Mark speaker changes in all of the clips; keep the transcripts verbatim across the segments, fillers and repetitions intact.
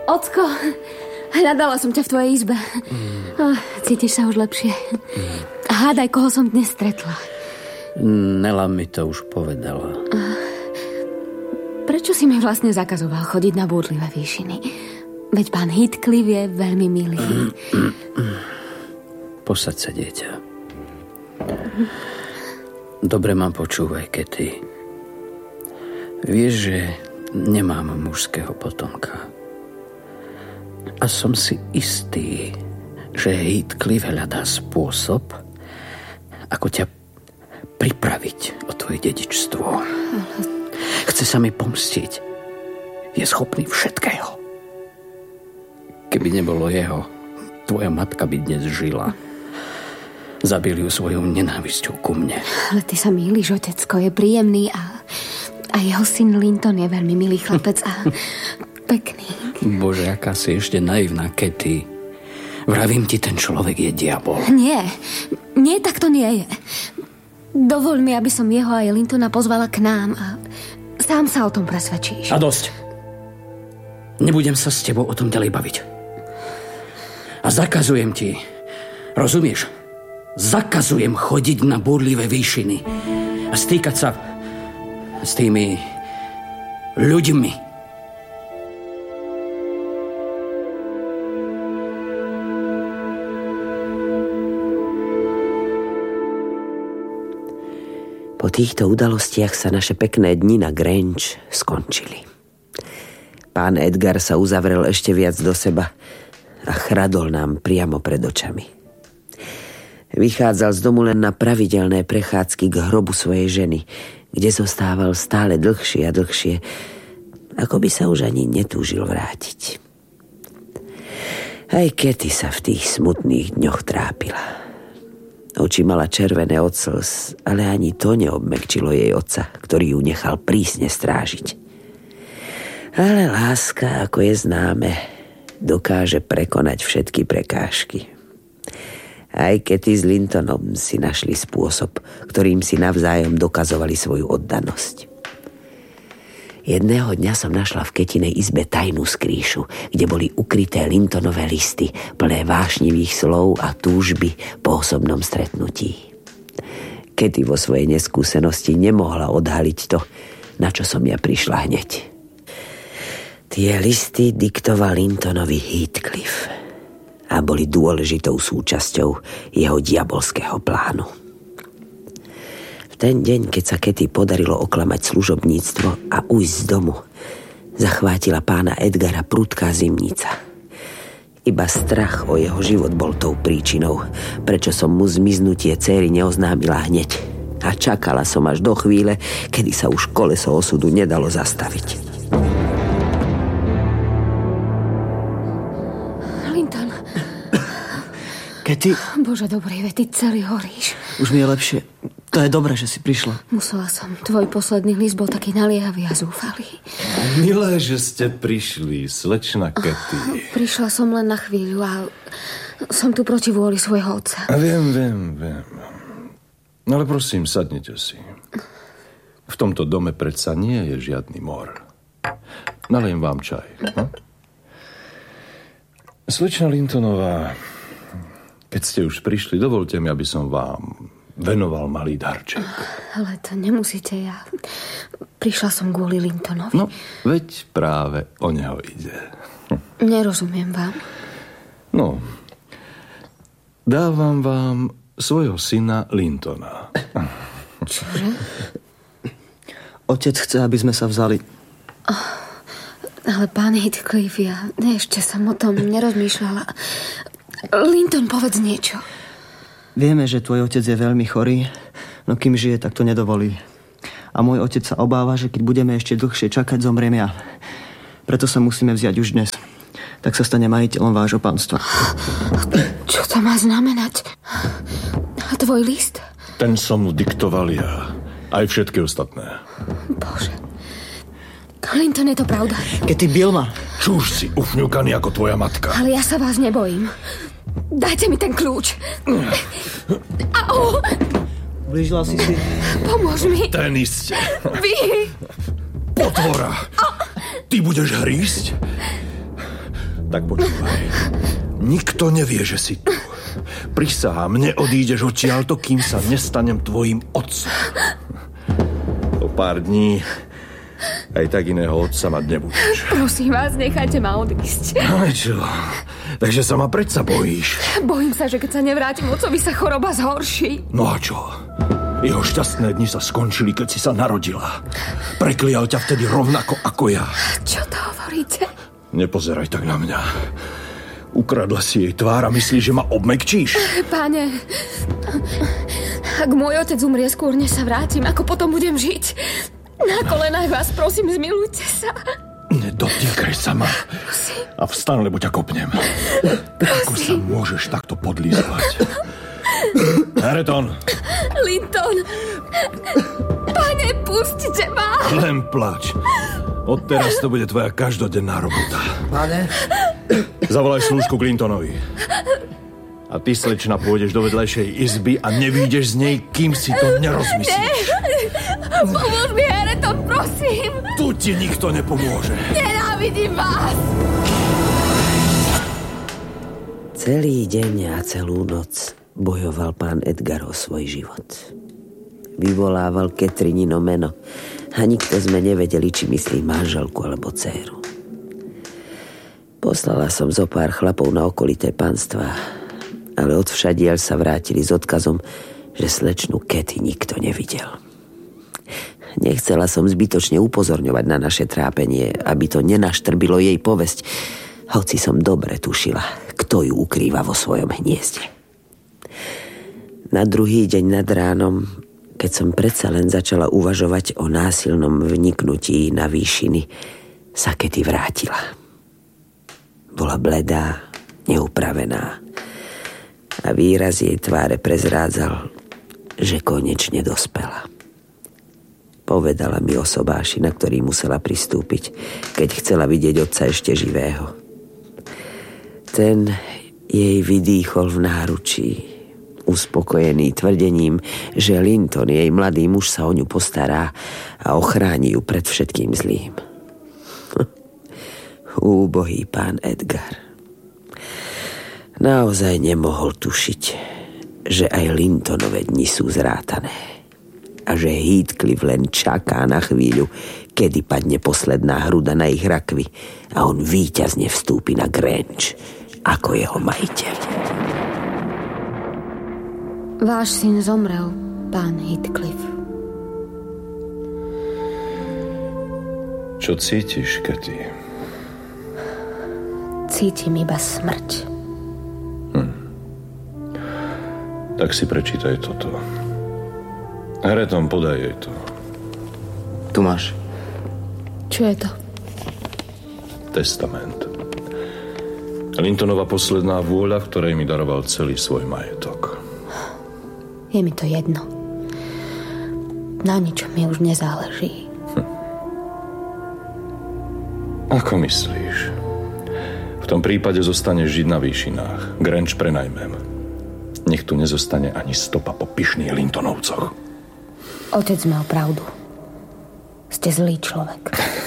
Speaker 1: Ocko, hľadala som ťa v tvojej izbe. Mm. Oh, cítiš sa už lepšie? Mm. Hádaj, koho som dnes stretla.
Speaker 2: Nela mi to už povedala.
Speaker 1: Uh, prečo si mi vlastne zakazoval chodiť na búrlivé výšiny? Veď pán Heathcliff je veľmi milý. Mm, mm, mm.
Speaker 2: Posaď sa, dieťa. Dobre ma počúvaj, Katy. Vieš, že nemám mužského potomka. A som si istý, že Heathcliff hľadá spôsob, ako ťa pripraviť o tvoje dedičstvo. Chce sa mi pomstiť. Je schopný všetkého. Keby nebolo jeho, tvoja matka by dnes žila. Zabil ju svojou nenávisťou ku mne.
Speaker 1: Ale ty sa mýliš, otecko. Je príjemný a, a jeho syn Linton je veľmi milý chlapec a pekný.
Speaker 2: Bože, aká si ešte naivná, Katy. Vravím ti, ten človek je diabol.
Speaker 1: Nie, nie, tak to nie je. Dovoľ mi, aby som jeho aj Lintona pozvala k nám a sám sa o tom presvedčíš.
Speaker 2: A dosť. Nebudem sa s tebou o tom ďalej baviť. A zakazujem ti, rozumieš? Zakazujem chodiť na búrlivé výšiny a stýkať sa s tými ľuďmi.
Speaker 3: Po týchto udalostiach sa naše pekné dni na Grange skončili. Pán Edgar sa uzavrel ešte viac do seba a chradol nám priamo pred očami. Vychádzal z domu len na pravidelné prechádzky k hrobu svojej ženy, kde zostával stále dlhšie a dlhšie, ako by sa už ani netúžil vrátiť. Aj Katy sa v tých smutných dňoch trápila. Oči mala červené od slz, ale ani to neobmäkčilo jej otca, ktorý ju nechal prísne strážiť. Ale láska, ako je známe, dokáže prekonať všetky prekážky. Aj Katy s Lintonom si našli spôsob, ktorým si navzájom dokazovali svoju oddanosť. Jedného dňa som našla v Ketinej izbe tajnú skrýšu, kde boli ukryté Lintonové listy, plné vášnivých slov a túžby po osobnom stretnutí. Katy vo svojej neskúsenosti nemohla odhaliť to, na čo som ja prišla hneď. Tie listy diktoval Lintonovi Heathcliff a boli dôležitou súčasťou jeho diabolského plánu. V ten deň, keď sa Katy podarilo oklamať služobníctvo a ujsť z domu, zachvátila pána Edgara prudká zimnica. Iba strach o jeho život bol tou príčinou, prečo som mu zmiznutie céry neoznámila hneď. A čakala som až do chvíle, kedy sa už koleso osudu nedalo zastaviť.
Speaker 4: Katy...
Speaker 1: Bože dobrý, veď ty celý horíš.
Speaker 4: Už mi je lepšie. To je dobré, že si prišla.
Speaker 1: Musela som. Tvoj posledný list bol taký naliehavý a zúfalý.
Speaker 5: Milé, že ste prišli, slečna Katy.
Speaker 1: Prišla som len na chvíľu a som tu proti vôli svojho otca.
Speaker 5: A viem, viem, viem. Ale prosím, sadnite si. V tomto dome predsa nie je žiadny mor. Naliem vám čaj. Hm? Slečna Lintonová, keď ste už prišli, dovolte mi, aby som vám venoval malý darček.
Speaker 1: Ale to nemusíte, ja... Prišla som kvôli Lintonovi.
Speaker 5: No, veď práve o neho ide.
Speaker 1: Nerozumiem vám.
Speaker 5: No, dávam vám svojho syna Lintona.
Speaker 1: Čože?
Speaker 4: Otec chce, aby sme sa vzali.
Speaker 1: Oh, ale pán Heathcliff, ja ešte som o tom nerozmýšľala. Linton, povedz niečo.
Speaker 4: Vieme, že tvoj otec je veľmi chorý, no kým žije, tak to nedovolí. A môj otec sa obáva, že keď budeme ešte dlhšie čakať, zomriem ja. Preto sa musíme vziať už dnes. Tak sa stane majiteľom vášho panstva.
Speaker 1: Čo to má znamenať? A tvoj list?
Speaker 5: Ten som mu diktoval ja. Aj všetky ostatné.
Speaker 1: Bože. Linton, je to pravda.
Speaker 4: Katy, bil ma.
Speaker 5: Čuž si ufňukaný ako tvoja matka.
Speaker 1: Ale ja sa vás nebojím. Dajte mi ten kľúč. Au!
Speaker 4: Blížila si si.
Speaker 1: Pomôž mi.
Speaker 5: Ten iste.
Speaker 1: Vy.
Speaker 5: Potvora. Ty budeš hrísť? Tak počúvaj. Nikto nevie, že si tu. Prisahám, neodídeš odtiaľto, kým sa nestanem tvojim otcom. O pár dní aj tak iného otca mať nebudeš.
Speaker 1: Prosím vás, nechajte ma odísť.
Speaker 5: No čo? Takže sa ma predsa bojíš.
Speaker 1: Bojím sa, že keď sa nevrátim, otcovi sa choroba zhorší.
Speaker 5: No a čo? Jeho šťastné dni sa skončili, keď si sa narodila. Preklial ťa vtedy rovnako ako ja.
Speaker 1: Čo to hovoríte?
Speaker 5: Nepozeraj tak na mňa. Ukradla si jej tvár a myslíš, že ma obmekčíš?
Speaker 1: Pane, ak môj otec umrie skôr, než sa vrátim, ako potom budem žiť? Na kolenách vás prosím, zmilujte sa.
Speaker 5: Nedotýkaj sa ma.
Speaker 1: Prosím.
Speaker 5: A vstan, lebo ťa kopnem.
Speaker 1: Prosím.
Speaker 5: Ako sa môžeš takto podlízovať? Hareton!
Speaker 1: Linton! Pane, pustite ma!
Speaker 5: Len plač. Odteraz to bude tvoja každodenná robota.
Speaker 4: Pane?
Speaker 5: Zavolaj slúžku k Lintonovi. A ty, slečna, pôjdeš do vedľajšej izby a nevídeš z nej, kým si to nerozmyslíš.
Speaker 1: Pomôž mi, Hareton, prosím!
Speaker 5: Tu ti nikto nepomôže.
Speaker 1: Nenávidím vás!
Speaker 3: Celý deň a celú noc bojoval pán Edgar o svoj život. Vyvolával Catrinino meno a nikto sme nevedeli, či myslí manželku alebo dcéru. Poslala som zo pár chlapov na okolité panstvá, ale odvšadiaľ sa vrátili s odkazom, že slečnú Katy nikto nevidel. Nechcela som zbytočne upozorňovať na naše trápenie, aby to nenaštrbilo jej povesť, hoci som dobre tušila, kto ju ukrýva vo svojom hniezde. Na druhý deň nad ránom, keď som predsa len začala uvažovať o násilnom vniknutí na výšiny, sa Katy vrátila. Bola bledá, neupravená a výraz jej tváre prezrádzal, že konečne dospela. Povedala mi o sobáši, na ktorý musela pristúpiť, keď chcela vidieť otca ešte živého. Ten jej vydýchol v náručí, uspokojený tvrdením, že Linton, jej mladý muž, sa o ňu postará a ochráni ju pred všetkým zlým. Úbohý pán Edgar. Naozaj nemohol tušiť, že aj Lintonové dni sú zrátané a že Heathcliff len čaká na chvíľu, kedy padne posledná hruda na ich rakvi a on víťazne vstúpi na Grange ako jeho majiteľ.
Speaker 1: Váš syn zomrel, pán Heathcliff.
Speaker 5: Čo cítiš, Katy?
Speaker 1: Cítim iba smrť.
Speaker 5: Hm. Tak si prečítaj toto. Hareton, podaj jej to.
Speaker 4: Tu máš.
Speaker 1: Čo je to?
Speaker 5: Testament. Lintonova posledná vôľa, v ktorej mi daroval celý svoj majetok.
Speaker 1: Je mi to jedno. Na ničom mi už nezáleží.
Speaker 5: Hm. Ako myslíš? V tom prípade zostaneš žiť na výšinách. Grange prenajmem. Nech tu nezostane ani stopa po pyšných Lintonovcoch.
Speaker 1: Otec mal pravdu. Ste zlý človek.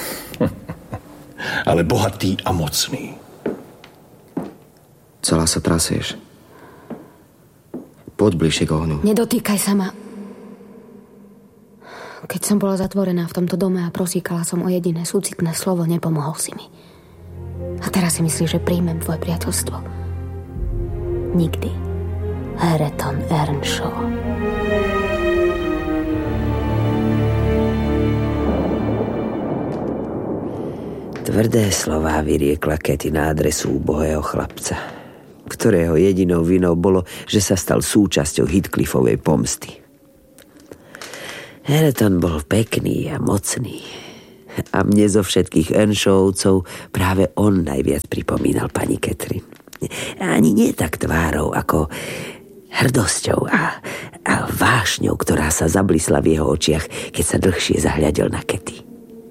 Speaker 5: Ale bohatý a mocný.
Speaker 4: Celá sa trasieš. Poď bližšie k ohňu.
Speaker 1: Nedotýkaj sa ma. Keď som bola zatvorená v tomto dome a prosíkala som o jediné súcitné slovo, nepomohol si mi. A teraz si myslíš, že príjmem tvoje priateľstvo? Nikdy. Hareton Earnshaw.
Speaker 3: Tvrdé slová vyriekla Katy na adresu úbohého chlapca, ktorého jedinou vinou bolo, že sa stal súčasťou Heathcliffovej pomsty. Hareton bol pekný a mocný a mne zo všetkých Earnshawovcov práve on najviac pripomínal pani Catherine. Ani nie tak tvárou, ako hrdosťou a, a vášňou, ktorá sa zablisla v jeho očiach, keď sa dlhšie zahľadil na Katy.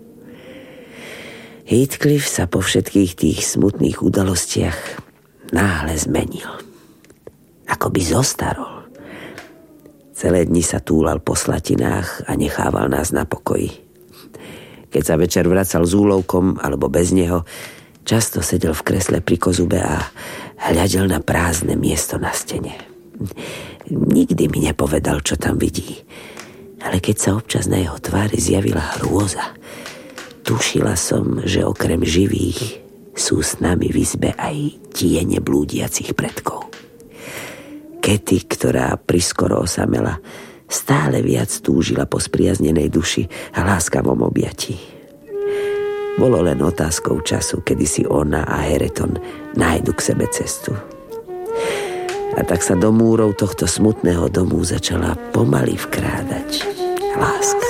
Speaker 3: Heathcliff sa po všetkých tých smutných udalostiach náhle zmenil. Ako by zostarol. Celé dni sa túlal po slatinách a nechával nás na pokoji. Keď sa večer vracal s úlovkom alebo bez neho, Často sedel v kresle pri kozube a hľadel na prázdne miesto na stene. Nikdy mi nepovedal, čo tam vidí. Ale keď sa občas na jeho tvári zjavila hrôza, tušila som, že okrem živých sú s nami v izbe aj tiene blúdiacich predkov. Katy, ktorá priskoro osamela, stále viac túžila po spriaznenej duši a láskavom objatí. Bolo len otázkou času, kedy si ona a Hereton nájdu k sebe cestu. A tak sa do múrov tohto smutného domu začala pomaly vkrádať láska.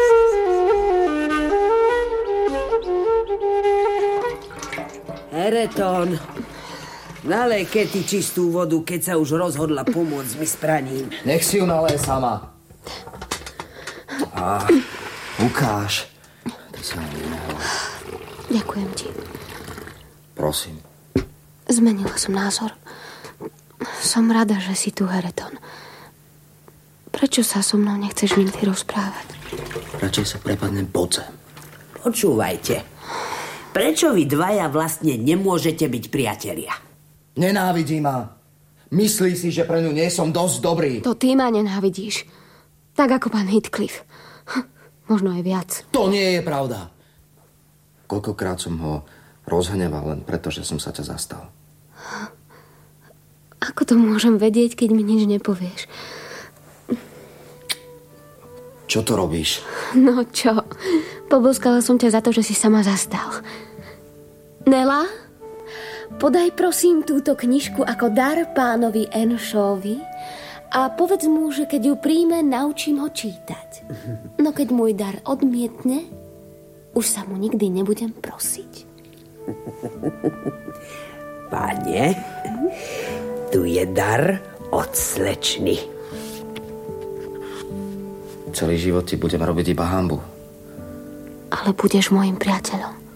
Speaker 6: Hereton, nalej Katy čistú vodu, keď sa už rozhodla pomôcť mi s praním.
Speaker 7: Nech si ju nalej sama. A ukáž. Ty sa mi nehľa.
Speaker 1: Ďakujem ti.
Speaker 7: Prosím.
Speaker 1: Zmenila som názor. Som rada, že si tu, Hereton. Prečo sa so mnou nechceš nikdy rozprávať?
Speaker 7: Radšej sa prepadnem pod zem.
Speaker 6: Počúvajte. Prečo vy dvaja vlastne nemôžete byť priatelia?
Speaker 7: Nenávidí ma. Myslí si, že pre ňu nie som dosť dobrý.
Speaker 1: To ty ma nenávidíš. Tak ako pán Heathcliff. Hm, možno aj viac.
Speaker 7: To nie je pravda. Koľkokrát som ho rozhneval len preto, že som sa ťa zastal.
Speaker 1: Ako to môžem vedieť, keď mi nič nepovieš?
Speaker 7: Čo to robíš?
Speaker 1: No čo? Poboskala som ťa za to, že si sa ma zastal. Nela, podaj prosím túto knižku ako dar pánovi Enshawovi a povedz mu, že keď ju príjme, naučím ho čítať. No keď môj dar odmietne, už sa mu nikdy nebudem prosiť.
Speaker 6: Pane, tu je dar od slečny.
Speaker 7: Celý život ti budem robiť iba hanbu.
Speaker 1: Ale budeš môjim priateľom.